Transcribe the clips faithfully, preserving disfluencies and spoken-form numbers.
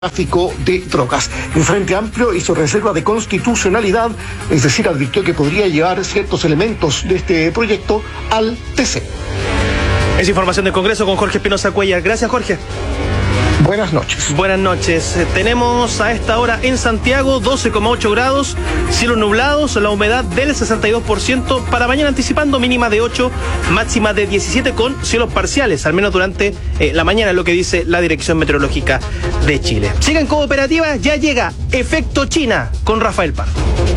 tráfico de drogas. El Frente Amplio hizo reserva de constitucionalidad, es decir, advirtió que podría llevar ciertos elementos de este proyecto al T C. Es información del Congreso con Jorge Espinosa Cuellar. Gracias, Jorge. Buenas noches. Buenas noches. Tenemos a esta hora en Santiago doce coma ocho grados, cielos nublados, la humedad del sesenta y dos por ciento. Para mañana anticipando mínima de ocho, máxima de diecisiete con cielos parciales, al menos durante eh, la mañana, es lo que dice la Dirección Meteorológica de Chile. Sigan Cooperativa, ya llega Efecto China con Rafael Pardo.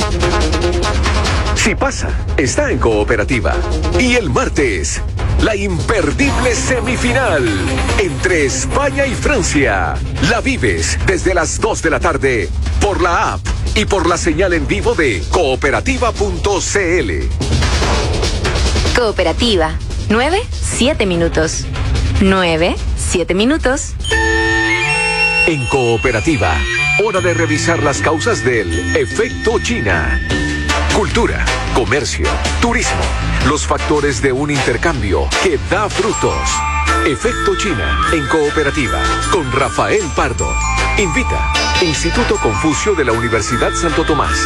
Si pasa, está en Cooperativa. Y el martes, la imperdible semifinal entre España y Francia. La vives desde las dos de la tarde por la app y por la señal en vivo de cooperativa punto c l. Cooperativa, nueve, siete minutos. nueve, siete minutos. En Cooperativa, hora de revisar las causas del efecto China. Cultura, comercio, turismo, los factores de un intercambio que da frutos. Efecto China en Cooperativa con Rafael Pardo. Invita Instituto Confucio de la Universidad Santo Tomás.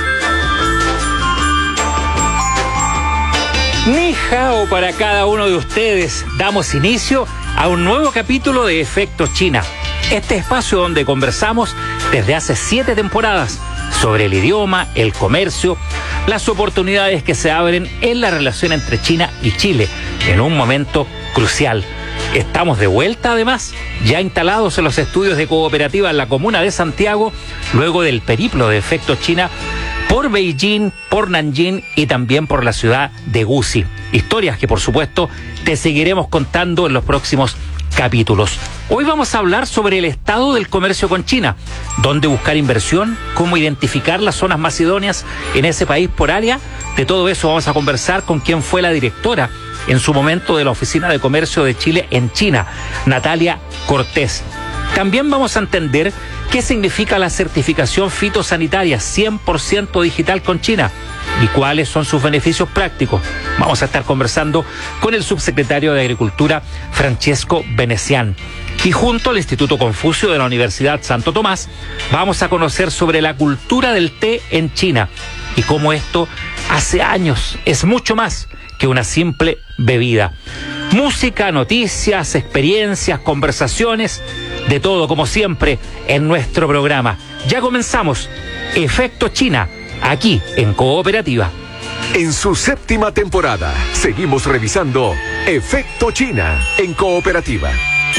Ni hao para cada uno de ustedes. Damos inicio a un nuevo capítulo de Efecto China. Este espacio donde conversamos desde hace siete temporadas sobre el idioma, el comercio, las oportunidades que se abren en la relación entre China y Chile en un momento crucial. Estamos de vuelta, además, ya instalados en los estudios de Cooperativa en la comuna de Santiago, luego del periplo de Efecto China por Beijing, por Nanjing y también por la ciudad de Gusi. Historias que, por supuesto, te seguiremos contando en los próximos capítulos. Hoy vamos a hablar sobre el estado del comercio con China, dónde buscar inversión, cómo identificar las zonas más idóneas en ese país por área. De todo eso vamos a conversar con quien fue la directora en su momento de la Oficina de Comercio de Chile en China, Natalia Cortés. También vamos a entender qué significa la certificación fitosanitaria cien por ciento digital con China y cuáles son sus beneficios prácticos. Vamos a estar conversando con el subsecretario de Agricultura, Francesco Venecián. Y junto al Instituto Confucio de la Universidad Santo Tomás, vamos a conocer sobre la cultura del té en China y cómo esto hace años es mucho más que una simple bebida. Música, noticias, experiencias, conversaciones, de todo como siempre en nuestro programa. Ya comenzamos Efecto China, aquí en Cooperativa. En su séptima temporada, seguimos revisando Efecto China en Cooperativa.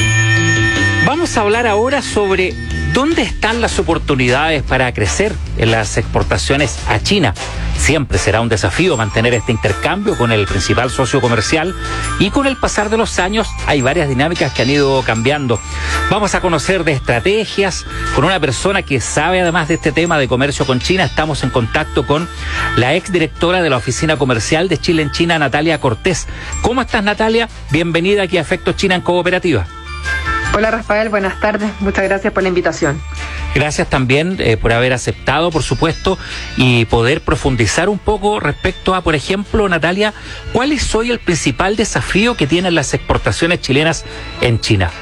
Vamos a hablar ahora sobre dónde están las oportunidades para crecer en las exportaciones a China. Siempre será un desafío mantener este intercambio con el principal socio comercial y con el pasar de los años hay varias dinámicas que han ido cambiando. Vamos a conocer de estrategias con una persona que sabe además de este tema de comercio con China. Estamos en contacto con la exdirectora de la Oficina Comercial de Chile en China, Natalia Cortés. ¿Cómo estás, Natalia? Bienvenida aquí a Efecto China en Cooperativa. Hola, Rafael, buenas tardes. Muchas gracias por la invitación. Gracias también eh, por haber aceptado, por supuesto, y poder profundizar un poco respecto a, por ejemplo, Natalia, ¿cuál es hoy el principal desafío que tienen las exportaciones chilenas en China?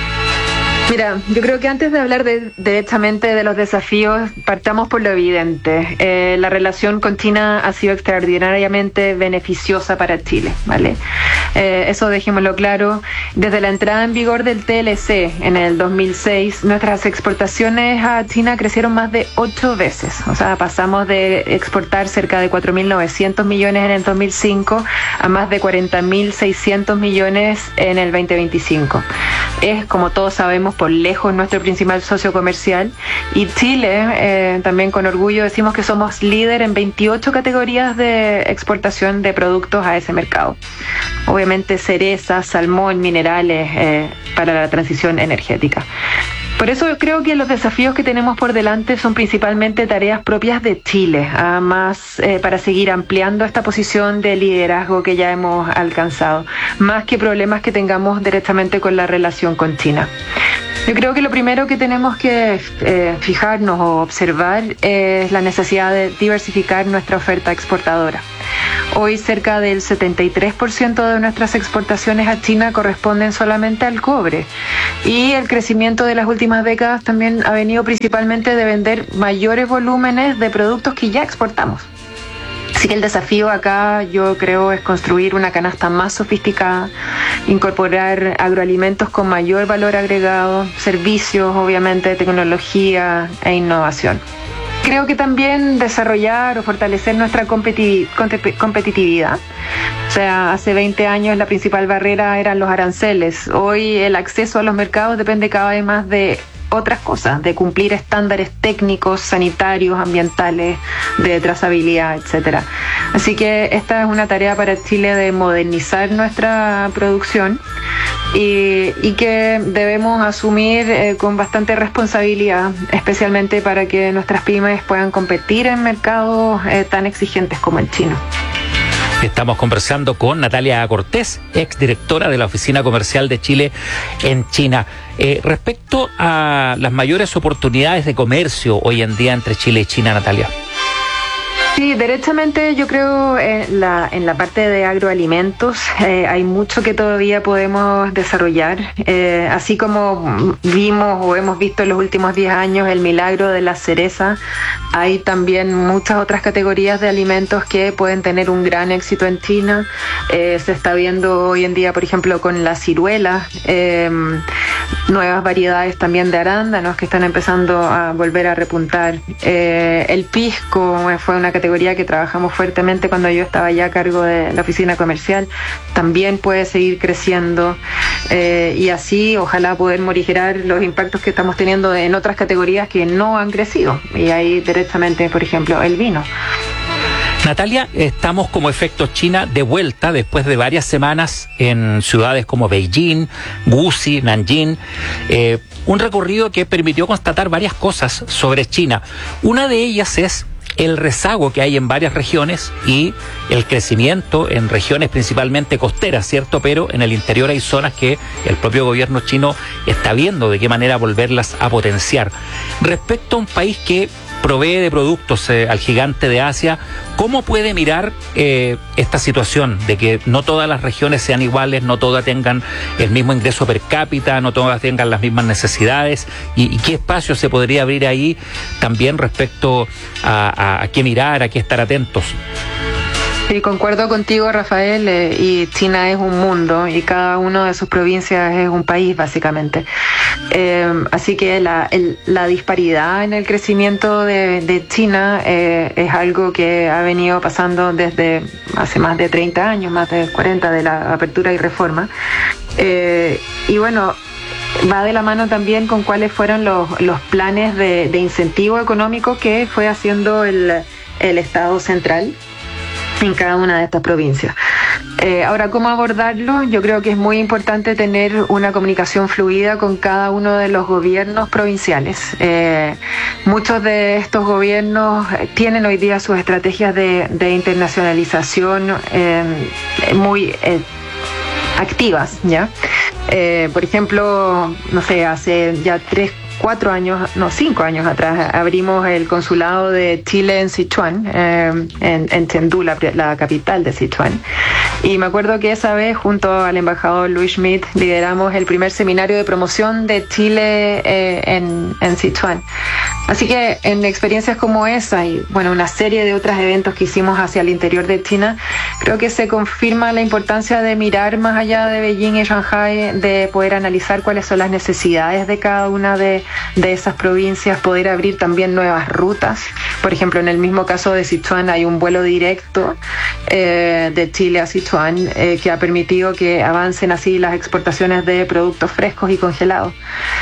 Mira, yo creo que antes de hablar de, directamente de los desafíos, partamos por lo evidente. Eh, la relación con China ha sido extraordinariamente beneficiosa para Chile, ¿vale? Eh, eso dejémoslo claro. Desde la entrada en vigor del T L C en el dos mil seis, nuestras exportaciones a China crecieron más de ocho veces. O sea, pasamos de exportar cerca de cuatro mil novecientos millones en el dos mil cinco a más de cuarenta mil seiscientos millones en el veinte veinticinco. Es, como todos sabemos, por lejos nuestro principal socio comercial, y Chile, eh, también con orgullo decimos que somos líder en veintiocho categorías de exportación de productos a ese mercado. Obviamente cereza, salmón, minerales eh, para la transición energética. Por eso creo que los desafíos que tenemos por delante son principalmente tareas propias de Chile, además eh, para seguir ampliando esta posición de liderazgo que ya hemos alcanzado, más que problemas que tengamos directamente con la relación con China. Yo creo que lo primero que tenemos que eh, fijarnos o observar es la necesidad de diversificar nuestra oferta exportadora. Hoy cerca del setenta y tres por ciento de nuestras exportaciones a China corresponden solamente al cobre, y el crecimiento de las últimas décadas también ha venido principalmente de vender mayores volúmenes de productos que ya exportamos. Así que el desafío acá, yo creo, es construir una canasta más sofisticada, incorporar agroalimentos con mayor valor agregado, servicios, obviamente, tecnología e innovación. Creo que también desarrollar o fortalecer nuestra competi- competitividad. O sea, hace veinte años la principal barrera eran los aranceles. Hoy el acceso a los mercados depende cada vez más de otras cosas, de cumplir estándares técnicos, sanitarios, ambientales, de trazabilidad, etcétera. Así que esta es una tarea para Chile de modernizar nuestra producción y, y que debemos asumir eh, con bastante responsabilidad, especialmente para que nuestras pymes puedan competir en mercados eh, tan exigentes como el chino. Estamos conversando con Natalia Cortés, exdirectora de la Oficina Comercial de Chile en China. Eh, respecto a las mayores oportunidades de comercio hoy en día entre Chile y China, Natalia. Sí, derechamente yo creo en la, en la parte de agroalimentos eh, hay mucho que todavía podemos desarrollar, eh, así como vimos o hemos visto en los últimos diez años el milagro de la cereza, hay también muchas otras categorías de alimentos que pueden tener un gran éxito en China. Eh, se está viendo hoy en día, por ejemplo, con la ciruela, eh, nuevas variedades también de arándanos que están empezando a volver a repuntar. Eh, el pisco fue una categoría que trabajamos fuertemente cuando yo estaba ya a cargo de la oficina comercial, también puede seguir creciendo eh, y así ojalá poder morigerar los impactos que estamos teniendo en otras categorías que no han crecido, y ahí directamente, por ejemplo, el vino. Natalia, estamos como Efecto China de vuelta después de varias semanas en ciudades como Beijing, Wuxi, Nanjing, eh, un recorrido que permitió constatar varias cosas sobre China. Una de ellas es el rezago que hay en varias regiones y el crecimiento en regiones principalmente costeras, ¿cierto? Pero en el interior hay zonas que el propio gobierno chino está viendo de qué manera volverlas a potenciar. Respecto a un país que provee de productos eh, al gigante de Asia, ¿cómo puede mirar eh, esta situación de que no todas las regiones sean iguales, no todas tengan el mismo ingreso per cápita, no todas tengan las mismas necesidades, y, y qué espacio se podría abrir ahí también respecto a, a, a qué mirar, a qué estar atentos? Sí, concuerdo contigo, Rafael, eh, y China es un mundo y cada una de sus provincias es un país, básicamente. Eh, así que la, el, la disparidad en el crecimiento de, de China eh, es algo que ha venido pasando desde hace más de treinta años, más de cuarenta de la apertura y reforma. Eh, y bueno, va de la mano también con cuáles fueron los, los planes de, de incentivo económico que fue haciendo el, el Estado central en cada una de estas provincias. Eh, ahora, ¿cómo abordarlo? Yo creo que es muy importante tener una comunicación fluida con cada uno de los gobiernos provinciales. Eh, muchos de estos gobiernos tienen hoy día sus estrategias de, de internacionalización eh, muy eh, activas, ¿ya? Eh, por ejemplo, no sé, hace ya tres cuatro años, no, cinco años atrás, abrimos el consulado de Chile en Sichuan, eh, en, en Chengdu, la, la capital de Sichuan. Y me acuerdo que esa vez, junto al embajador Luis Schmidt, lideramos el primer seminario de promoción de Chile eh, en, en Sichuan. Así que en experiencias como esa y bueno, una serie de otros eventos que hicimos hacia el interior de China, creo que se confirma la importancia de mirar más allá de Beijing y Shanghai, de poder analizar cuáles son las necesidades de cada una de de esas provincias, poder abrir también nuevas rutas. Por ejemplo, en el mismo caso de Sichuan hay un vuelo directo eh, de Chile a Sichuan eh, que ha permitido que avancen así las exportaciones de productos frescos y congelados.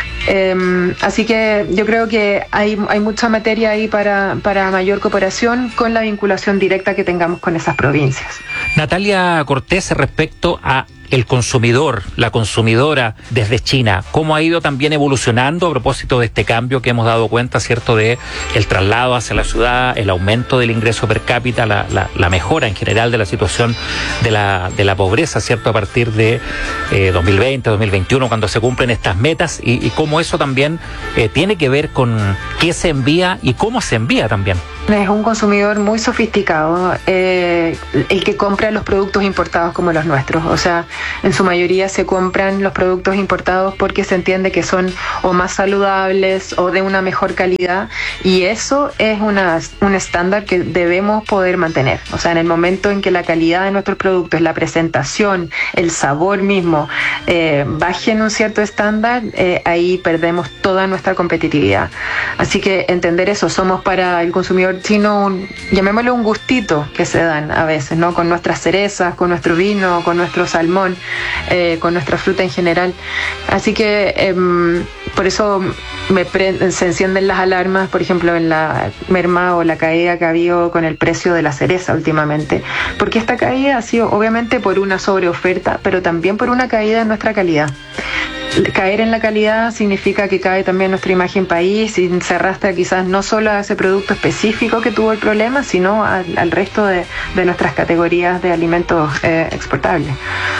Eh, así que yo creo que hay, hay mucha materia ahí para, para mayor cooperación con la vinculación directa que tengamos con esas provincias. Natalia Cortés, respecto a el consumidor, la consumidora desde China, cómo ha ido también evolucionando a propósito de este cambio que hemos dado cuenta, ¿cierto?, de el traslado hacia la ciudad, el aumento del ingreso per cápita, la, la, la mejora en general de la situación de la, de la pobreza, ¿cierto?, a partir de eh, dos mil veinte, dos mil veintiuno, cuando se cumplen estas metas, y, y cómo eso también eh, tiene que ver con qué se envía y cómo se envía también. Es un consumidor muy sofisticado, eh, el que compra los productos importados como los nuestros. O sea, en su mayoría se compran los productos importados porque se entiende que son o más saludables o de una mejor calidad, y eso es una, un estándar que debemos poder mantener. O sea, en el momento en que la calidad de nuestros productos, la presentación, el sabor mismo, eh, bajen un cierto estándar, eh, ahí perdemos toda nuestra competitividad. Así que entender eso, somos para el consumidor chino, un, llamémosle un gustito que se dan a veces, ¿no? Con nuestras cerezas, con nuestro vino, con nuestro salmón, eh, con nuestra fruta en general. Así que eh, por eso me pre- se encienden las alarmas, por ejemplo, en la merma o la caída que ha habido con el precio de la cereza últimamente. Porque esta caída ha sido obviamente por una sobreoferta, pero también por una caída en nuestra calidad. Caer en la calidad significa que cae también nuestra imagen país y se arrastra quizás no solo a ese producto específico que tuvo el problema, sino al, al resto de, de nuestras categorías de alimentos eh, exportables.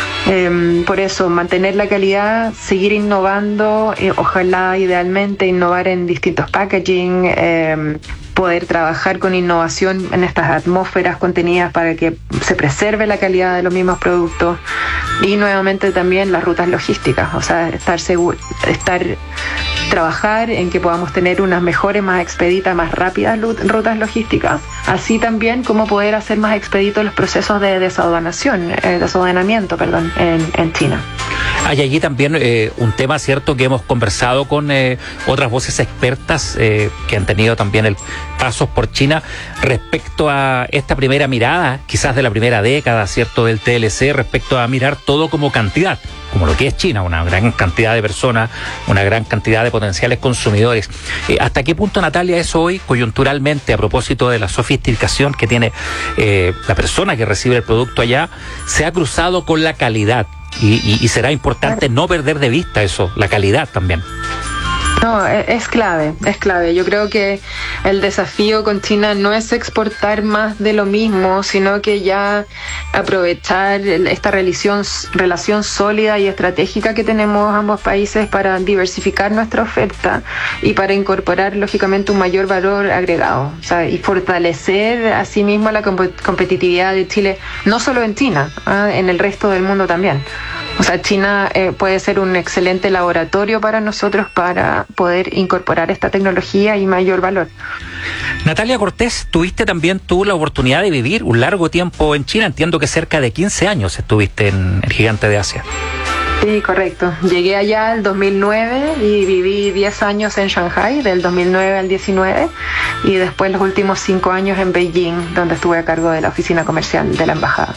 Eh, por eso, mantener la calidad, seguir innovando, eh, ojalá idealmente innovar en distintos packaging, eh, poder trabajar con innovación en estas atmósferas contenidas para que se preserve la calidad de los mismos productos, y nuevamente también las rutas logísticas, o sea, estar seguro, estar trabajar en que podamos tener unas mejores, más expeditas, más rápidas rutas logísticas, así también como poder hacer más expeditos los procesos de desaduanación, eh, desaduanamiento, perdón, en, en China. Hay allí también eh, un tema, cierto, que hemos conversado con eh, otras voces expertas eh, que han tenido también el pasos por China respecto a esta primera mirada, quizás de la primera década, cierto, del T L C, respecto a mirar todo como cantidad, como lo que es China, una gran cantidad de personas, una gran cantidad de potenciales consumidores. Eh, ¿Hasta qué punto, Natalia, eso hoy, coyunturalmente, a propósito de la sofisticación que tiene eh, la persona que recibe el producto allá, se ha cruzado con la calidad? Y, y, y será importante no perder de vista eso, la calidad también. No, es clave, es clave. Yo creo que el desafío con China no es exportar más de lo mismo, sino que ya aprovechar esta relación, relación sólida y estratégica que tenemos ambos países para diversificar nuestra oferta y para incorporar, lógicamente, un mayor valor agregado. O sea, y fortalecer asimismo la comp- competitividad de Chile, no solo en China, ¿eh? En el resto del mundo también. O sea, China eh, puede ser un excelente laboratorio para nosotros para poder incorporar esta tecnología y mayor valor. Natalia Cortés, tuviste también tú la oportunidad de vivir un largo tiempo en China. Entiendo que cerca de quince años estuviste en el gigante de Asia. Sí, correcto. Llegué allá el dos mil nueve y viví diez años en Shanghai, del dos mil nueve al diecinueve, y después los últimos cinco años en Beijing, donde estuve a cargo de la oficina comercial de la embajada.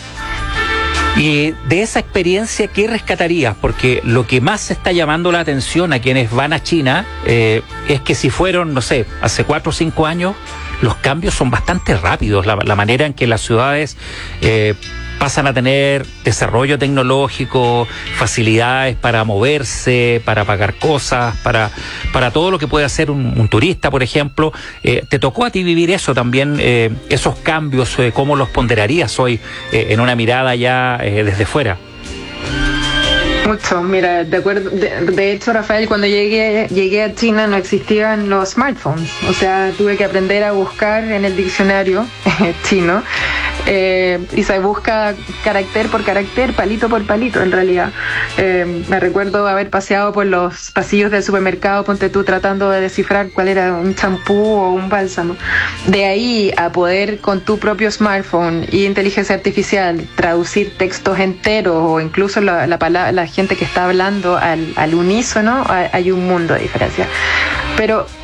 Y de esa experiencia, ¿qué rescatarías? Porque lo que más está llamando la atención a quienes van a China eh, es que si fueron, no sé, hace cuatro o cinco años, los cambios son bastante rápidos. La, la manera en que las ciudades eh, pasan a tener desarrollo tecnológico, facilidades para moverse, para pagar cosas, para, para todo lo que puede hacer un, un turista, por ejemplo. Eh, ¿Te tocó a ti vivir eso también, eh, esos cambios? Eh, ¿Cómo los ponderarías hoy eh, en una mirada ya eh, desde fuera? Mucho, mira, de acuerdo, de, de hecho, Rafael, cuando llegué, llegué a China no existían los smartphones, o sea, tuve que aprender a buscar en el diccionario chino, eh, y se busca carácter por carácter, palito por palito, en realidad. Eh, me recuerdo haber paseado por los pasillos del supermercado, ponte tú, tratando de descifrar cuál era un champú o un bálsamo. De ahí a poder con tu propio smartphone y inteligencia artificial traducir textos enteros o incluso la, la palabra, la gente que está hablando al, al unísono, hay un mundo de diferencia. Pero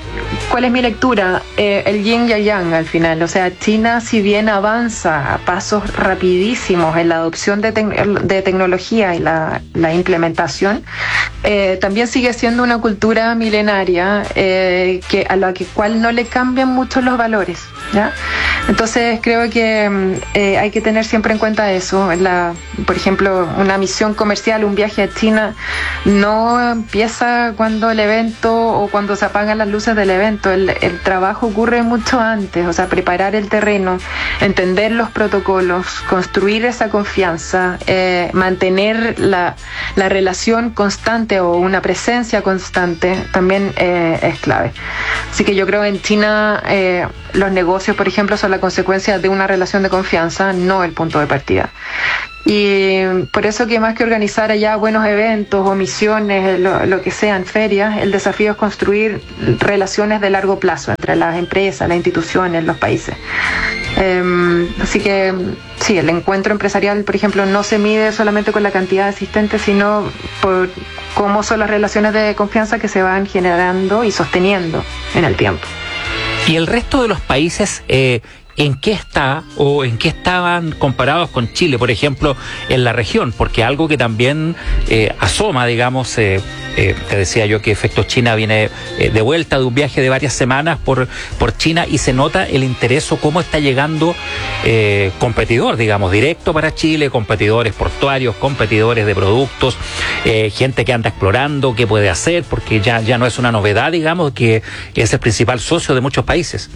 ¿Cuál es mi lectura? Eh, el yin y el yang al final. O sea, China, si bien avanza a pasos rapidísimos en la adopción de, te de tecnología y la, la implementación, eh, también sigue siendo una cultura milenaria eh, que, a la que, cual no le cambian mucho los valores, ¿ya? Entonces creo que eh, hay que tener siempre en cuenta eso. La, por ejemplo, una misión comercial, un viaje a China, no empieza cuando el evento o cuando se apagan las luces del evento. El, el trabajo ocurre mucho antes, o sea, preparar el terreno, entender los protocolos, construir esa confianza, eh, mantener la, la relación constante o una presencia constante también eh, es clave. Así que yo creo que en China eh, los negocios, por ejemplo, son la consecuencia de una relación de confianza, no el punto de partida. Y por eso que más que organizar allá buenos eventos o misiones, lo, lo que sean, ferias, el desafío es construir relaciones de largo plazo entre las empresas, las instituciones, los países. Eh, así que sí, el encuentro empresarial, por ejemplo, no se mide solamente con la cantidad de asistentes, sino por cómo son las relaciones de confianza que se van generando y sosteniendo en el tiempo. ¿Y el resto de los países eh, en qué está o en qué estaban comparados con Chile, por ejemplo, en la región? Porque algo que también eh, asoma, digamos, eh, eh, te decía yo que Efectos China viene eh, de vuelta de un viaje de varias semanas por, por China y se nota el interés o cómo está llegando eh, competidor, digamos, directo para Chile, competidores portuarios, competidores de productos, eh, gente que anda explorando qué puede hacer, porque ya, ya no es una novedad, digamos, que es el principal socio de muchos países.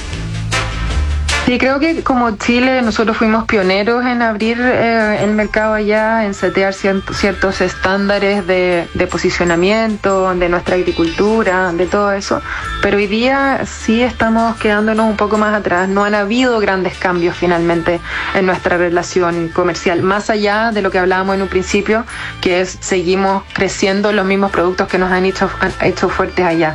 Sí, creo que como Chile nosotros fuimos pioneros en abrir eh, el mercado allá, en setear ciertos estándares de, de posicionamiento, de nuestra agricultura, de todo eso, pero hoy día sí estamos quedándonos un poco más atrás. No han habido grandes cambios finalmente en nuestra relación comercial, más allá de lo que hablábamos en un principio, que es seguimos creciendo los mismos productos que nos han hecho, han hecho fuertes allá.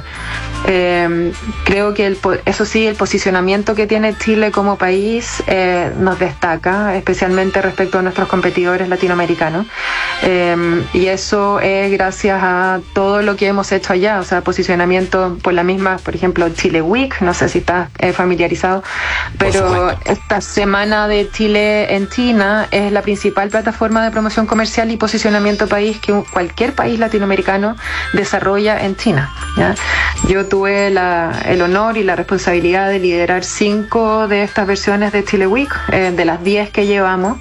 Eh, creo que el, eso sí, el posicionamiento que tiene Chile como país eh, nos destaca, especialmente respecto a nuestros competidores latinoamericanos, eh, y eso es gracias a todo lo que hemos hecho allá, o sea, posicionamiento por la misma, por ejemplo, Chile Week, no sé si estás eh, familiarizado, pero esta semana de Chile en China es la principal plataforma de promoción comercial y posicionamiento país que cualquier país latinoamericano desarrolla en China, ¿ya? Yo tuve la, el honor y la responsabilidad de liderar cinco de estas versiones de Chile Week, eh, de las diez que llevamos,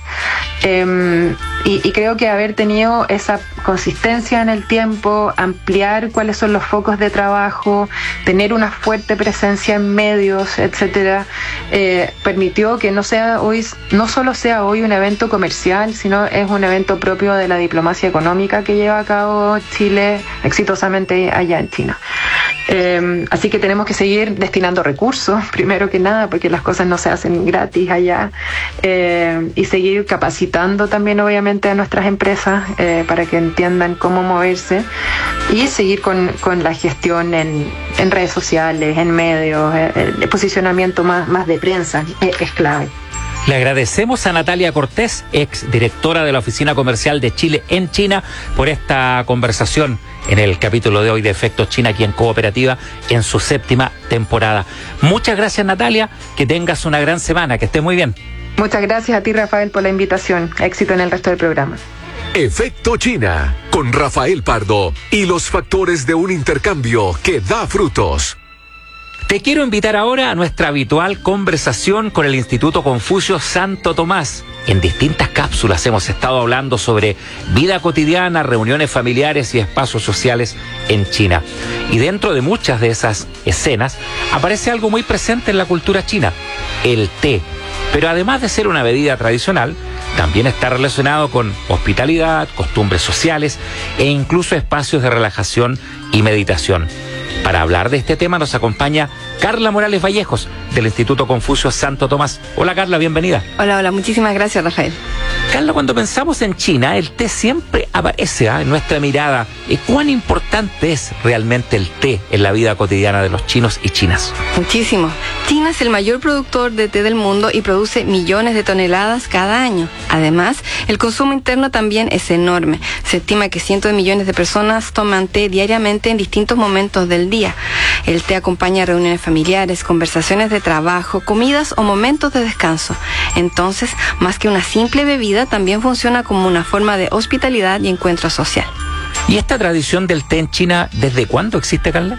eh, y, y creo que haber tenido esa consistencia en el tiempo, ampliar cuáles son los focos de trabajo, tener una fuerte presencia en medios, etcétera, eh, permitió que no sea hoy, no solo sea hoy un evento comercial, sino es un evento propio de la diplomacia económica que lleva a cabo Chile exitosamente allá en China. Eh, así que tenemos que seguir destinando recursos, primero que nada, porque las cosas no se hacen gratis allá, eh, y seguir capacitando también obviamente a nuestras empresas eh, para que entiendan cómo moverse y seguir con, con la gestión en, en redes sociales, en medios, eh, el posicionamiento más, más de prensa eh, es clave. Le agradecemos a Natalia Cortés, ex directora de la Oficina Comercial de Chile en China, por esta conversación en el capítulo de hoy de Efectos China aquí en Cooperativa en su séptima temporada. Muchas gracias, Natalia, que tengas una gran semana, que estés muy bien. Muchas gracias a ti, Rafael, por la invitación. Éxito en el resto del programa. Efecto China, con Rafael Pardo y los factores de un intercambio que da frutos. Te quiero invitar ahora a nuestra habitual conversación con el Instituto Confucio Santo Tomás. En distintas cápsulas hemos estado hablando sobre vida cotidiana, reuniones familiares y espacios sociales en China. Y dentro de muchas de esas escenas aparece algo muy presente en la cultura china, el té. Pero además de ser una bebida tradicional, también está relacionado con hospitalidad, costumbres sociales e incluso espacios de relajación y meditación. Para hablar de este tema nos acompaña Carla Morales Vallejos, del Instituto Confucio Santo Tomás. Hola, Carla, bienvenida. Hola, hola, muchísimas gracias, Rafael. Carla, cuando pensamos en China, el té siempre aparece ¿eh? en nuestra mirada eh, cuán importante es realmente el té en la vida cotidiana de los chinos y chinas. Muchísimo. China es el mayor productor de té del mundo y produce millones de toneladas cada año. Además, el consumo interno también es enorme. Se estima que cientos de millones de personas toman té diariamente en distintos momentos del día. El té acompaña reuniones familiares, conversaciones de trabajo, comidas o momentos de descanso. Entonces, más que una simple bebida, también funciona como una forma de hospitalidad y encuentro social. ¿Y esta tradición del té en China, desde cuándo existe, Carla?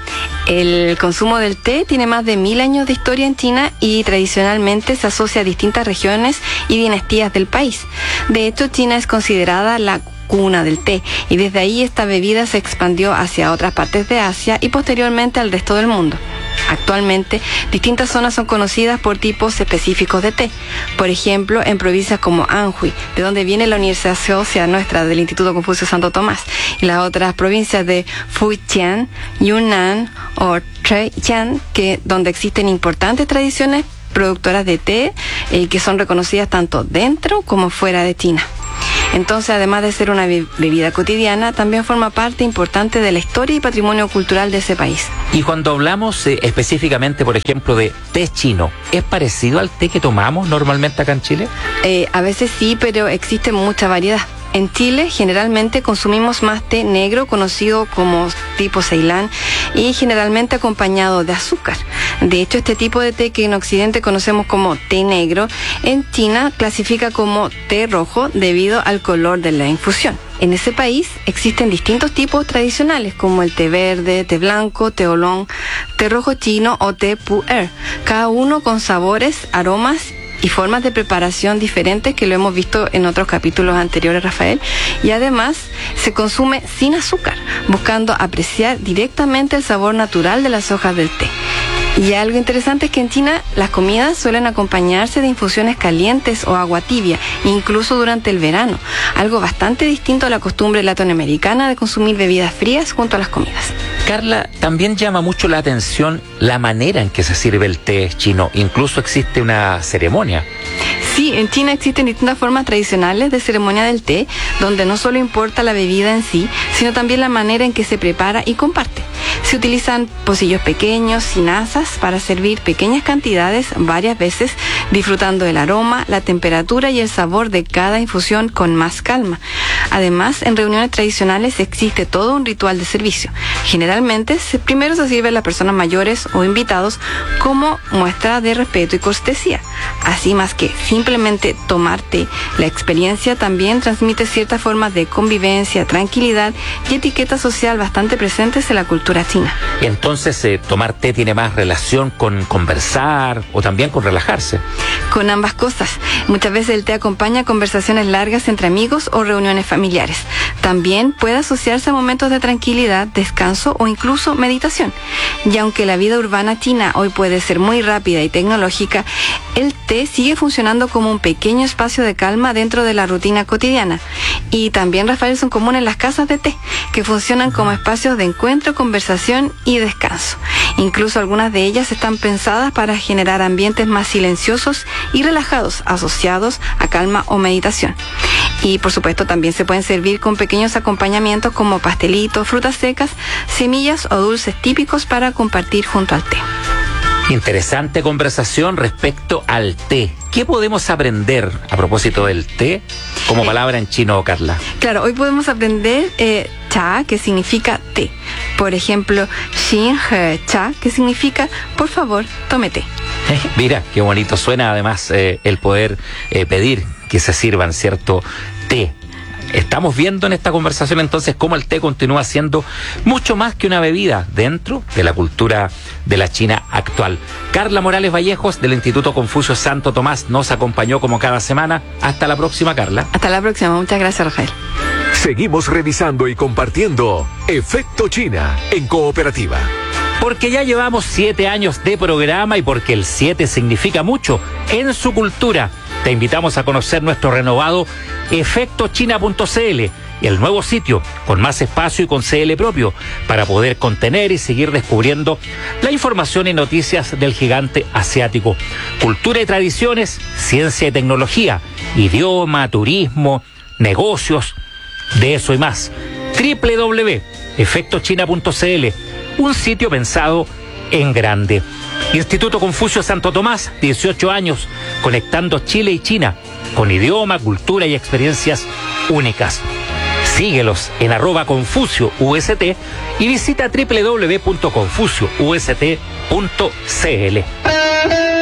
El consumo del té tiene más de mil años de historia en China y tradicionalmente se asocia a distintas regiones y dinastías del país. De hecho, China es considerada la cuna del té y desde ahí esta bebida se expandió hacia otras partes de Asia y posteriormente al resto del mundo. Actualmente, distintas zonas son conocidas por tipos específicos de té. Por ejemplo, en provincias como Anhui, de donde viene la Universidad Social nuestra del Instituto Confucio Santo Tomás, y las otras provincias de Fujian, Yunnan o Zhejiang, que donde existen importantes tradiciones productoras de té eh, que son reconocidas tanto dentro como fuera de China. Entonces, además de ser una bebida cotidiana, también forma parte importante de la historia y patrimonio cultural de ese país. Y cuando hablamos eh, específicamente, por ejemplo, de té chino, ¿es parecido al té que tomamos normalmente acá en Chile? Eh, a veces sí, pero existe mucha variedad. En Chile generalmente consumimos más té negro, conocido como tipo Ceilán, y generalmente acompañado de azúcar. De hecho, este tipo de té que en Occidente conocemos como té negro, en China clasifica como té rojo debido al color de la infusión. En ese país existen distintos tipos tradicionales como el té verde, té blanco, té oolong, té rojo chino o té pu'er, cada uno con sabores, aromas y formas de preparación diferentes que lo hemos visto en otros capítulos anteriores, Rafael, y además se consume sin azúcar, buscando apreciar directamente el sabor natural de las hojas del té. Y algo interesante es que en China las comidas suelen acompañarse de infusiones calientes o agua tibia, incluso durante el verano, algo bastante distinto a la costumbre latinoamericana de consumir bebidas frías junto a las comidas. Carla, también llama mucho la atención la manera en que se sirve el té chino, incluso existe una ceremonia. Sí, en China existen distintas formas tradicionales de ceremonia del té, donde no solo importa la bebida en sí, sino también la manera en que se prepara y comparte. Se utilizan pocillos pequeños, sin asas, para servir pequeñas cantidades varias veces, disfrutando el aroma, la temperatura y el sabor de cada infusión con más calma. Además, en reuniones tradicionales existe todo un ritual de servicio. Generalmente, se, primero se sirve a las personas mayores o invitados como muestra de respeto y cortesía. Así, más que simplemente tomar té, la experiencia también transmite ciertas formas de convivencia, tranquilidad y etiqueta social bastante presentes en la cultura china. Entonces, eh, tomar té tiene más relación con conversar o también con relajarse. Con ambas cosas. Muchas veces el té acompaña a conversaciones largas entre amigos o reuniones familiares. También puede asociarse a momentos de tranquilidad, descanso o incluso meditación. Y aunque la vida urbana china hoy puede ser muy rápida y tecnológica, el té sigue funcionando como un pequeño espacio de calma dentro de la rutina cotidiana. Y también, Rafael, son comunes las casas de té, que funcionan como espacios de encuentro, conversación y descanso. Incluso algunas de ellas están pensadas para generar ambientes más silenciosos y relajados, asociados a calma o meditación. Y por supuesto también se pueden servir con pequeños acompañamientos como pastelitos, frutas secas, semillas o dulces típicos para compartir junto al té. Interesante conversación respecto al té. ¿Qué podemos aprender a propósito del té como palabra en chino, Carla? Claro, hoy podemos aprender eh, cha, que significa té. Por ejemplo, xin he cha, que significa por favor, tome té. Eh, mira, qué bonito suena además eh, el poder eh, pedir que se sirvan cierto té. Estamos viendo en esta conversación entonces cómo el té continúa siendo mucho más que una bebida dentro de la cultura de la China actual. Carla Morales Vallejos del Instituto Confucio Santo Tomás nos acompañó como cada semana. Hasta la próxima, Carla. Hasta la próxima. Muchas gracias, Rafael. Seguimos revisando y compartiendo Efecto China en Cooperativa. Porque ya llevamos siete años de programa y porque el siete significa mucho en su cultura. Te invitamos a conocer nuestro renovado efecto china punto c l, el nuevo sitio con más espacio y con C L propio para poder contener y seguir descubriendo la información y noticias del gigante asiático. Cultura y tradiciones, ciencia y tecnología, idioma, turismo, negocios. De eso y más, doble u doble u doble u punto efecto china punto c l, un sitio pensado en grande. Instituto Confucio Santo Tomás, dieciocho años, conectando Chile y China, con idioma, cultura y experiencias únicas. Síguelos en arroba Confucio U S T y visita doble u doble u doble u punto confucio u s t punto c l.